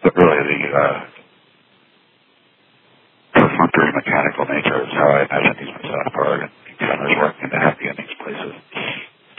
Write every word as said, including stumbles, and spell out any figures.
but really the uh, perfunctory mechanical nature is how I imagine these myself are.